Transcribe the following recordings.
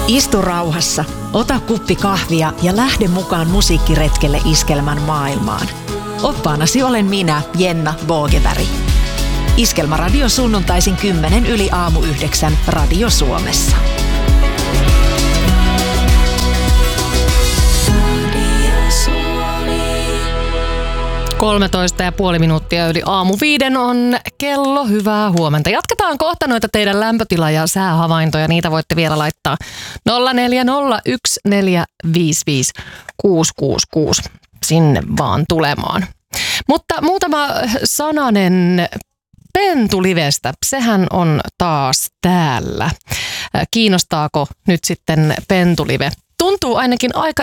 Istu rauhassa, ota kuppi kahvia ja lähde mukaan musiikkiretkelle Iskelmän maailmaan. Oppaanasi olen minä, Jenna Boogeberg. Iskelmäradio sunnuntaisin 8:10 Radio Suomessa. 13,5 minuuttia yli aamu 5 on kello. Hyvää huomenta. Jatketaan kohta noita teidän lämpötila- ja säähavaintoja. Niitä voitte vielä laittaa 0401455666 sinne vaan tulemaan. Mutta muutama sananen Pentulivestä. Sehän on taas täällä. Kiinnostaako nyt sitten Pentulive? Tuntuu ainakin aika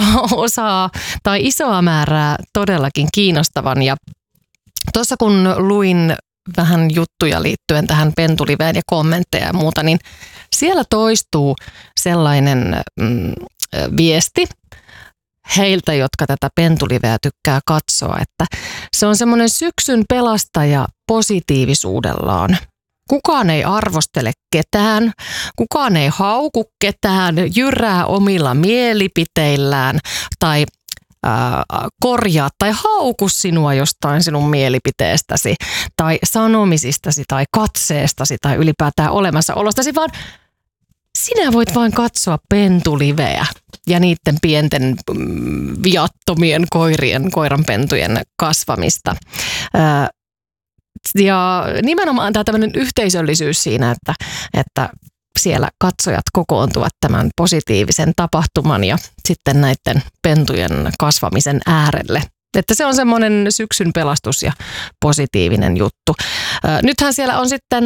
isoa määrää todellakin kiinnostavan. Ja tuossa kun luin vähän juttuja liittyen tähän Pentuliveen ja kommentteja ja muuta, niin siellä toistuu sellainen viesti heiltä, jotka tätä Pentuliveä tykkää katsoa, että se on semmoinen syksyn pelastaja positiivisuudellaan. Kukaan ei arvostele ketään, kukaan ei hauku ketään, jyrää omilla mielipiteillään tai korjaa tai hauku sinua jostain sinun mielipiteestäsi tai sanomisistasi tai katseestasi tai ylipäätään olemassaolostasi, vaan sinä voit vain katsoa Pentuliveä ja niiden pienten viattomien koiranpentujen kasvamista. Ja nimenomaan tämä tämmöinen yhteisöllisyys siinä, että siellä katsojat kokoontuvat tämän positiivisen tapahtuman ja sitten näiden pentujen kasvamisen äärelle. Että se on semmoinen syksyn pelastus ja positiivinen juttu. Nythän siellä on sitten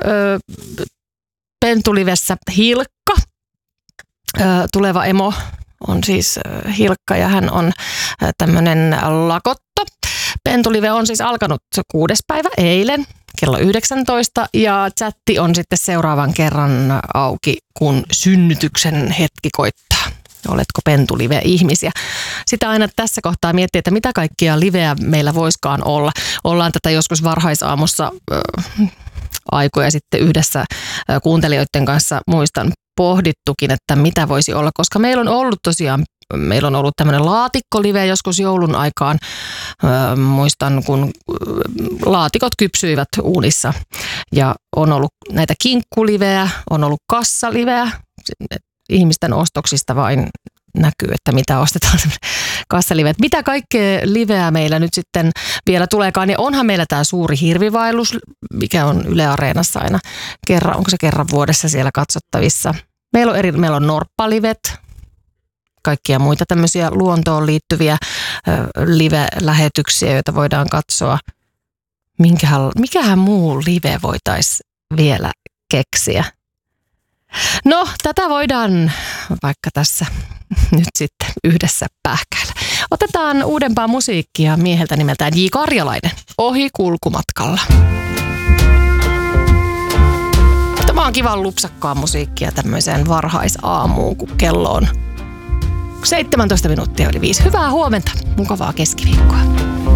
Pentulivessä Hilkka, tuleva emo on siis Hilkka ja hän on tämmöinen lakotto. Pentulive on siis alkanut 6. päivä eilen kello 19 ja chatti on sitten seuraavan kerran auki, kun synnytyksen hetki koittaa. Oletko Pentulive-ihmisiä? Sitä aina tässä kohtaa miettii, että mitä kaikkia liveä meillä voiskaan olla. Ollaan tätä joskus varhaisaamussa aikoja sitten yhdessä kuuntelijoiden kanssa muistan pohdittukin, että mitä voisi olla, koska meillä on ollut tämmöinen laatikkolive joskus joulun aikaan. Muistan, kun laatikot kypsyivät uunissa ja on ollut näitä kinkkuliveä, on ollut kassaliveä. Ihmisten ostoksista vain näkyy, että mitä ostetaan kassaliveet. Mitä kaikkea liveä meillä nyt sitten vielä tuleekaan? Ja onhan meillä tämä suuri hirvivaellus, mikä on Yle Areenassa aina onko se kerran vuodessa siellä katsottavissa. Meillä on norppalivet, kaikkia muita tämmöisiä luontoon liittyviä live-lähetyksiä, joita voidaan katsoa. Mikähän muu live voitaisiin vielä keksiä? No, tätä voidaan vaikka tässä nyt sitten yhdessä pähkäillä. Otetaan uudempaa musiikkia mieheltä nimeltään J. Karjalainen, Ohi kulkumatkalla. Tämä on kivan lupsakkaa musiikkia tämmöiseen varhaisaamuun, kun kello on 17 minuuttia yli 5. Hyvää huomenta, mukavaa keskiviikkoa.